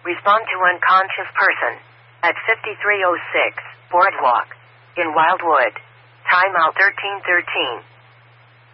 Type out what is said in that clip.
Respond to unconscious person at 5306 Boardwalk in Wildwood. Timeout 1313.